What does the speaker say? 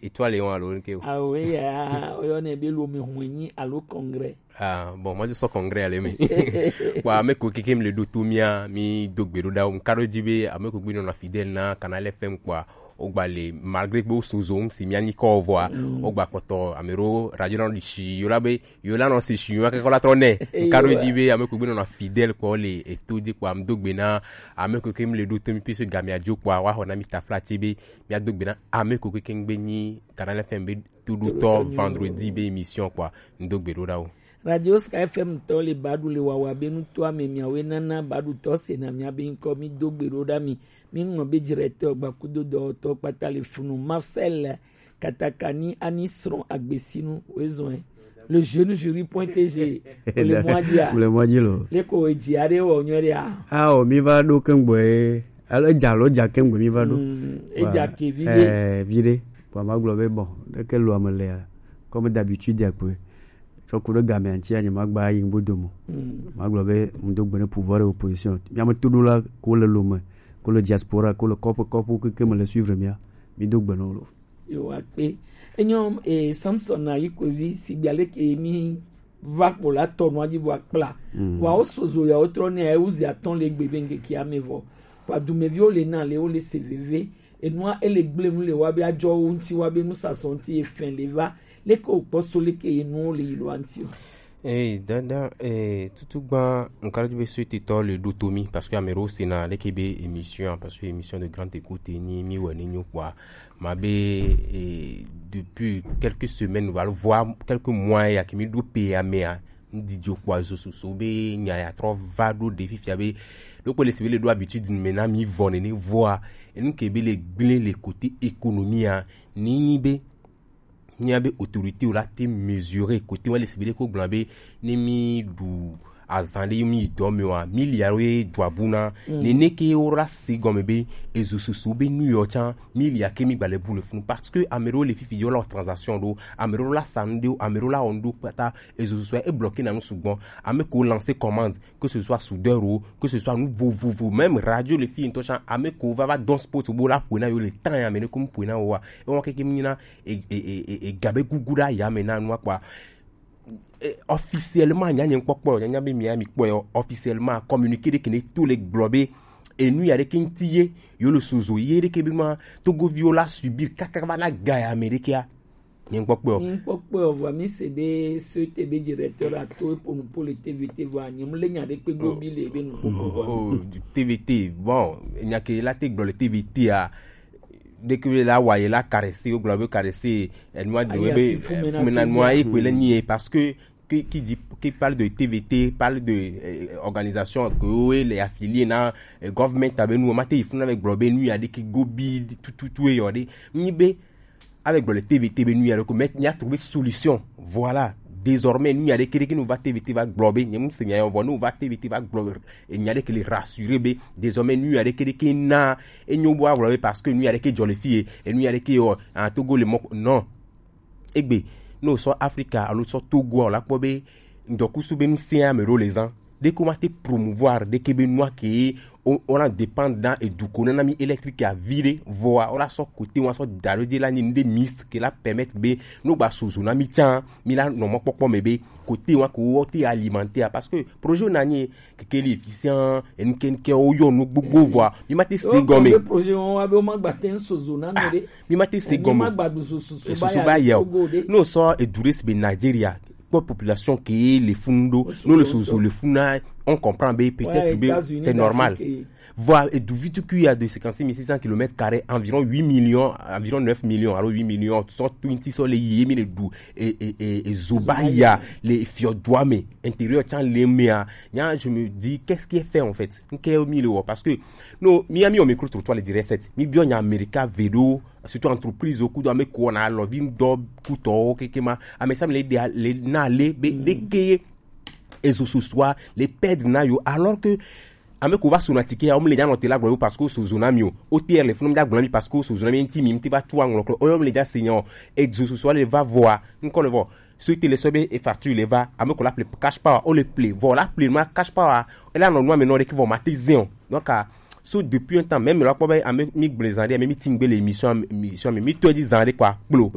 étoile on alors que ah oui on est bien le mi allo congrès bon moi je sors congrès aller mais wa me ko kikem le dotumia mi dogbero da on karo jibe ame ko gbino na fidèle na canal FM quoi ogbale malgré que sozom si miani ko voix ogba koto amero radio na dishi yola no si shi yo ka la tonne karo jibe ame ko gbino na fidèle ko le etodi kwa mdogbena ame ko kikem le dotumi piso gamia jo kwa wa hona mi tafla tibe mi adogbena ame ko kikem gbenyi canal FM be tout to vendredi be émission quoi ndogbero da o Radio Sky FM to le badu le wawa benu to amemia wenana badu to se na mia be nko mi dogbero da mi ngobe directeur bakudo do to pata le funu Marcel Katakani Anisron Agbesinu wezon le jeune jury.tg le mois dia le ko ejiare wo nyore o mi va do kengbo alo jalo ja kengbo mi va do eja ke vide pour ma globe bon de quel loi me le comme d'habitude ya peu so ko gamin antia ni magba yin bodomo maglobe mdogbe na pouvoir et opposition mi am tudula ko le lome ko le diaspora ko le copo que me le suivre mi dogbe no lo yo ape enyom Samson na yikovi sibiale ke mi va pour la tournoi d'Ivoire plat wa osozo ya otrone e uzi aton le gbebenge ki amevo wa dumevio le na le o le CVV et noa ele gblemu le wa bi ajo unti wa be nusa sonti e fin leva les co-postulés qui nous les loantio. Dada tout gba nkara du souhaiter to le dotomi parce que amero sena le kebe émission parce que émission de grande écoute ni mi woni nyo kwa mabe depuis quelques semaines nous allons voir quelques mois ya kimi do PMA ndidio kwa zo so be nya ya trop vado défi fiabe donc les civils doit habitude maintenant mi vone ni voir et nous kebe les côtés économie ni be ni abe autorité ou la te mesurer côté wale sibile ko glambe ni mi du azande mi domi wa milliard we dwabuna ni neke ora sigombe ezususu be New York milliard kemi bale boule funu parce que amero les fifi yo la transaction do amero la sande amero la ondo pata ezususu est bloqué na nous second ame ko lancer commande que ce soit soudeur ou que ce soit nous vous même radio les filles tocha ame ko va dans sport bo la pona yo le temps ya mene comme pona wa e won keke mina e gabe gugura ya mena no kwa officiellement nyanya nkpokpo nyanya be miami kpo officiellement communiquer de que tous les globés et nous y a des kintiye yo le sozo yere ke bima togo viola subir kakabana gaya américain nkpokpo voit mi cb ce tb directeur acteur pour le tvt voit nyam le nya de pe gobi le be no du tvt bon nya ke la te le tvt a dès que la voyez la caresser au globe caresser elle moi de maintenant moi et que le parce que qui parle de TVT parle de organisation que les affiliés na government avec nous maté il faut avec globe nous a des qui gobi tout et yodé ni be avec le TVT be nous a reconnaître ni a trouvé solution voilà désormais nous y a des qui nous va TVT va globe ni mun seigneur on nous va TVT va globe et ni a des qui les rassurer be désormais nous y a des qui na et nous boire globe parce que nous y a des qui jolifie et nous y a des qui en Togo le non egbe nous so Africa alors so Togo la pobe ndoku sube nous c'est amero les ans dès qu'on va te promouvoir dès que benoît qui on a dépendant et du qu'on a mis électrique à virer voir on a son côté on a son darodi la ni des mist qui la permettre be nous ba sous on a mis tiens mila non mo pokpo mebe côté on ko te alimentaire parce que projet nani que efficient en ken ke o yo no gbogbo voir mi mate se gomme le projet on va ma baten sous na no de mi mate se gomme ma gbadu sous ba ya no so e duris be Nigeria population qui les fundo nous le sous le funa on comprend bien peut-être bien c'est normal voir et du vite qu'il y a de 56 600 km² environ 8 millions environ 9 millions alors 8 millions sont 20 sur les yémi les dou et zobaya les fiodouame intérieur tant les mea je me dis qu'est-ce qui est fait en fait parce que nous Miami on micro trottoir les direct 7 mi bien en America vélo surtout entreprise au coup de me ko na lovin dob kuto kekema mais ça les na les de et ce soit les perdre na yo alors que ame ko va sonatike o mle ja no tela gbo parce que so zonamio o tier le funu ja gbo parce que so zonamio ntimi mti va tuang lo o mle ja seigneur exo so le va voir nko le voir souhaiter les sobe et facture le va ame ko la play cash power o le play voilà play ma cash power et là non moi mais non qui vont matiser donc so depuis un temps même là pour ame mi blazande ame mi tingbe l'émission mi to di zande quoi